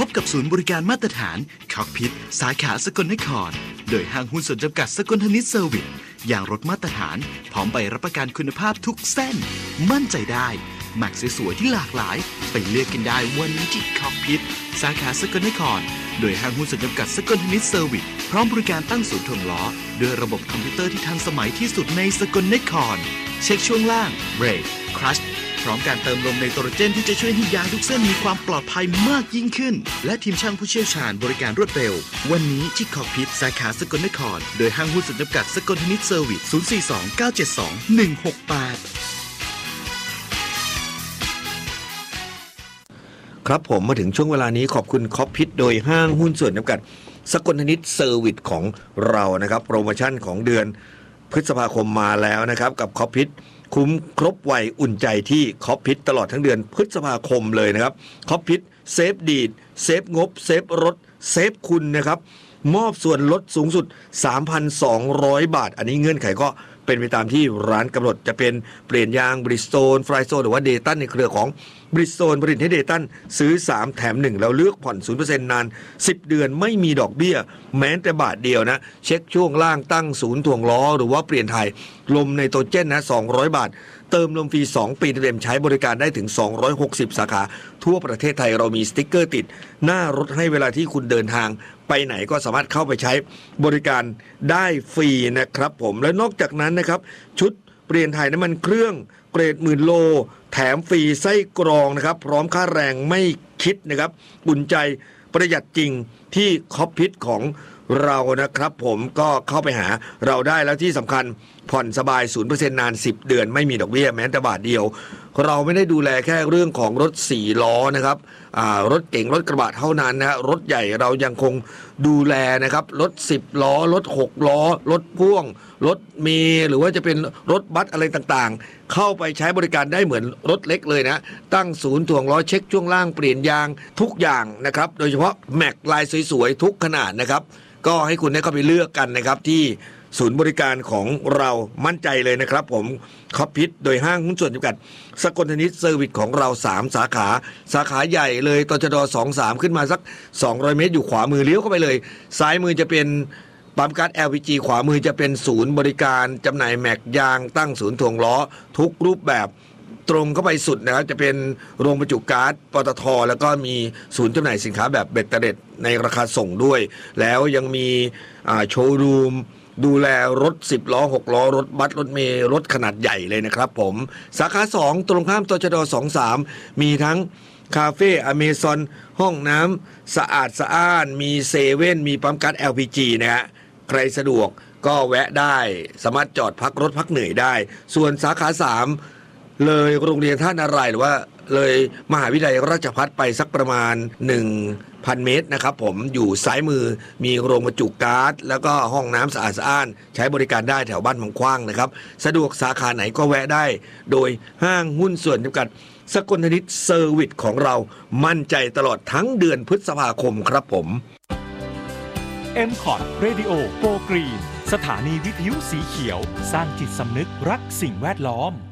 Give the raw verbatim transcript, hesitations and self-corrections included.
กับศูนย์บริการมาตรฐานค็อกพิทสาขาสกลนครโดยห้างหุ้นส่วนจำกัดสกลธนิตเซอร์วิสอย่างรถมาตรฐานพร้อมใบรับประกันคุณภาพทุกเส้นมั่นใจได้แม็กซ์สวยๆที่หลากหลายไปเลือกกันได้วันนี้ที่ค็อกพิทสาขาสกลนครโดยห้างหุ้นส่วนจำกัดสกลธนิตเซอร์วิสพร้อมบริการตั้งศูนย์ถ่วงล้อด้วยระบบคอมพิวเตอร์ที่ทันสมัยที่สุดในสกลนครเช็คช่วงล่างเบรกคลัชพร้อมการเติมลมไนโตรเจนที่จะช่วยให้ยางทุกเส้นมีความปลอดภัยมากยิ่งขึ้นและทีมช่างผู้เชี่ยวชาญบริการรวดเร็ววันนี้ที่ค็อกพิทสาขาสกลนครโดยห้างหุ้นส่วนจำกัดสกลธนิตเซอร์วิสศูนย์ สี่ สอง เก้า เจ็ด สอง หนึ่ง หก แปดครับผมมาถึงช่วงเวลานี้ขอบคุณค็อกพิทโดยห้างหุ้นส่วนจำกัดสกลธนิตเซอร์วิสของเรานะครับโปรโมชั่นของเดือนพฤษภาคมมาแล้วนะครับกับค็อกพิทคุ้มครบไวอุ่นใจที่ค็อกพิทตลอดทั้งเดือนพฤษภาคมเลยนะครับค็อกพิทเซฟดีดเซฟงบเซฟรถเซฟคุณนะครับมอบส่วนลดสูงสุด สามพันสองร้อย บาทอันนี้เงื่อนไขก็เป็นไปตามที่ร้านกำหนดจะเป็นเปลี่ยนยางบริสโตนไฟโซนหรือว่าเดตันในเครือของบริสโตนผลิตให้เดตันซื้อสามแถมหนึ่งแล้วเลือกผ่อน ศูนย์เปอร์เซ็นต์ นานสิบเดือนไม่มีดอกเบี้ยแม้แต่บาทเดียวนะเช็คช่วงล่างตั้งศูนย์ถ่วงล้อหรือว่าเปลี่ยนถ่ายลมไนโตรเจนนะสองร้อยบาทเติมลมฟรีสองปีเต็มใช้บริการได้ถึงสองร้อยหกสิบสาขาทั่วประเทศไทยเรามีสติ๊กเกอร์ติดหน้ารถให้เวลาที่คุณเดินทางไปไหนก็สามารถเข้าไปใช้บริการได้ฟรีนะครับผมและนอกจากนั้นนะครับชุดเปลี่ยนถ่ายน้ำมันเครื่องเกรดหมื่นโลแถมฟรีไส้กรองนะครับพร้อมค่าแรงไม่คิดนะครับอุ่นใจประหยัดจริงที่ค็อกพิทของเรานะครับผมก็เข้าไปหาเราได้แล้วที่สำคัญผ่อนสบาย ศูนย์เปอร์เซ็นต์ นานสิบเดือนไม่มีดอกเบี้ยแม้แต่บาทเดียวเราไม่ได้ดูแลแค่เรื่องของรถสี่ล้อนะครับรถเก๋งรถกระบะเท่านั้นนะรถใหญ่เรายังคงดูแลนะครับรถสิบล้อรถหกล้อรถพ่วงรถเมล์หรือว่าจะเป็นรถบัสอะไรต่างๆเข้าไปใช้บริการได้เหมือนรถเล็กเลยนะตั้งศูนย์ถ่วงล้อเช็คช่วงล่างเปลี่ยนยางทุกอย่างนะครับโดยเฉพาะแม็กลายสวยๆทุกขนาดนะครับก็ให้คุณได้เข้าไปเลือกกันนะครับที่ศูนย์บริการของเรามั่นใจเลยนะครับผมค็อกพิทโดยห้างหุ้นส่วนจำกัดสกลธนิตเซอร์วิสของเราสามสาขาสาขาใหญ่เลยตชดสองสามขึ้นมาสักสองร้อยเมตรอยู่ขวามือเลี้ยวเข้าไปเลยซ้ายมือจะเป็นปั๊มก๊าซ แอล พี จี ขวามือจะเป็นศูนย์บริการจำหน่ายแม็กยางตั้งศูนย์ถ่วงล้อทุกรูปแบบตรงเข้าไปสุดนะครับจะเป็นโรงบรรจุก๊าซปตท.แล้วก็มีศูนย์จำหน่ายสินค้าแบบเบ็ดเตล็ดในราคาส่งด้วยแล้วยังมีโชว์รูมดูแลรถสิบล้อหกล้อรถบัสรถเมล์รถขนาดใหญ่เลยนะครับผมสาขาสองตรงข้ามตชดสองสามมีทั้งคาเฟ่อเมซอนห้องน้ำสะอาดสะอ้านมีเซเว่นมีปั๊มก๊าซ แอล พี จี นะฮะใครสะดวกก็แวะได้สามารถจอดพักรถพักเหนื่อยได้ส่วนสาขาสามเลยโรงเรียนท่านอะไรหรือว่าเลยมหาวิทยาลัยราชภัฏไปสักประมาณ หนึ่งพัน เมตรนะครับผมอยู่ซ้ายมือมีโรงบรรจุก๊าซแล้วก็ห้องน้ำสะอาดสะอ้านใช้บริการได้แถวบ้านบางขว้างนะครับสะดวกสาขาไหนก็แวะได้โดยห้างหุ้นส่วนจำกัดสกลธนิตเซอร์วิสของเรามั่นใจตลอดทั้งเดือนพฤษภาคมครับผมเอ็ม คอท Radio Go Green สถานีวิทยุสีเขียวสร้างจิตสำนึกรักสิ่งแวดล้อม